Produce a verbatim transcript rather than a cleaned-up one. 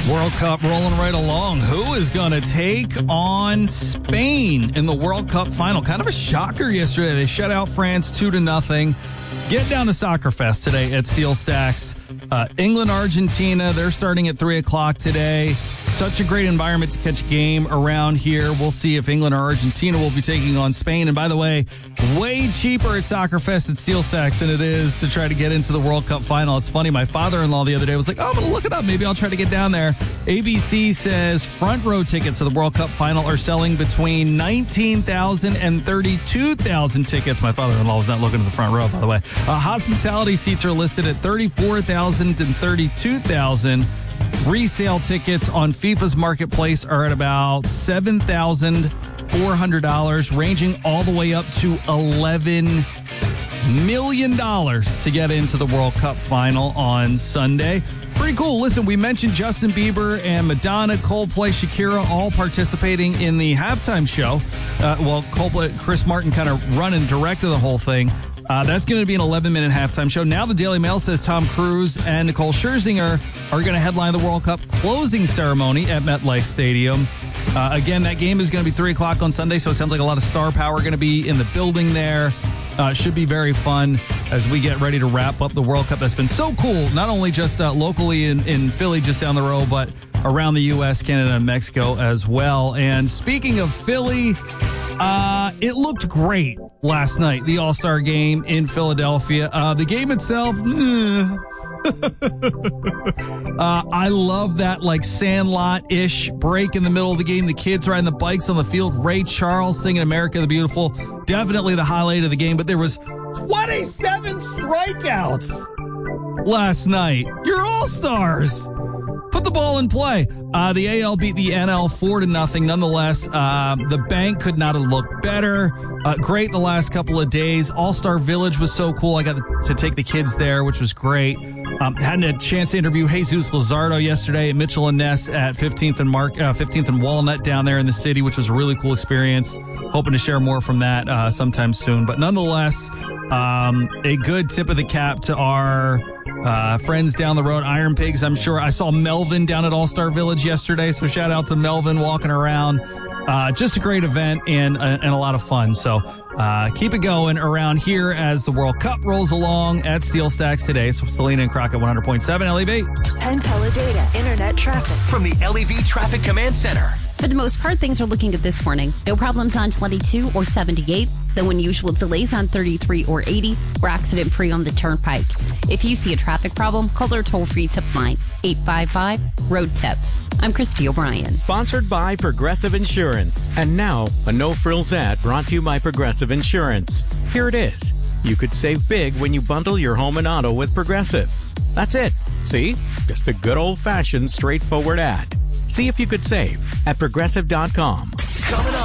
World Cup rolling right along. Who is going to take on Spain in the World Cup final? Kind of a shocker yesterday. They shut out France two to nothing. Get down to Soccer Fest today at Steel Stacks. Uh, England, Argentina, they're starting at three o'clock today. Such a great environment to catch a game around here. We'll see if England or Argentina will be taking on Spain. And by the way, way cheaper at Soccer Fest at Steel Stacks than it is to try to get into the World Cup final. It's funny, my father-in-law the other day was like, oh, I'm going to look it up. Maybe I'll try to get down there. A B C says front row tickets to the World Cup final are selling between nineteen thousand and thirty-two thousand tickets. My father-in-law was not looking at the front row, by the way. Uh, hospitality seats are listed at thirty-four thousand and thirty-two thousand. Resale tickets on FIFA's marketplace are at about seven thousand four hundred dollars, ranging all the way up to eleven million dollars to get into the World Cup final on Sunday. Pretty cool. Listen, we mentioned Justin Bieber and Madonna, Coldplay, Shakira all participating in the halftime show. Uh, well, Coldplay, Chris Martin kind of run and directed the whole thing. Uh, that's going to be an eleven-minute halftime show. Now the Daily Mail says Tom Cruise and Nicole Scherzinger are going to headline the World Cup closing ceremony at MetLife Stadium. Uh, again, that game is going to be three o'clock on Sunday, so it sounds like a lot of star power going to be in the building there. Uh, should be very fun as we get ready to wrap up the World Cup. That's been so cool, not only just uh, locally in, in Philly, just down the road, but around the U S, Canada, and Mexico as well. And speaking of Philly, uh, it looked great last night, the All-Star game in Philadelphia. Uh, the game itself, eh. uh, I love that like Sandlot-ish break in the middle of the game. The kids riding the bikes on the field. Ray Charles singing America the Beautiful. Definitely the highlight of the game, but there was twenty-seven strikeouts last night. You're all-stars. Put the ball in play. Uh, the A L beat the N L four to nothing. Nonetheless, uh, the bank could not have looked better. Uh, great the last couple of days. All-Star Village was so cool. I got to take the kids there, which was great. Um, had a chance to interview Jesus Luzardo yesterday at Mitchell and Ness at fifteenth and Mark, uh, fifteenth and Walnut down there in the city, which was a really cool experience. Hoping to share more from that uh, sometime soon. But nonetheless, um, a good tip of the cap to our uh, friends down the road, Iron Pigs. I'm sure I saw Melvin down at All-Star Village yesterday, so shout out to Melvin walking around. Uh, just a great event and, uh, and a lot of fun. So uh, keep it going around here as the World Cup rolls along at Steel Stacks today. So Selena and Crockett, one hundred point seven L E V. Penn Teledata Internet traffic from the L E V Traffic Command Center. For the most part, things are looking good this morning. No problems on twenty-two or seventy-eight. No unusual delays on thirty-three or eighty. We're accident-free on the Turnpike. If you see a traffic problem, call our toll-free tip line, eight five five, road tip. I'm Christy O'Brien. Sponsored by Progressive Insurance. And now, a no-frills ad brought to you by Progressive Insurance. Here it is. You could save big when you bundle your home and auto with Progressive. That's it. See? Just a good old-fashioned, straightforward ad. See if you could save at progressive dot com. Coming up.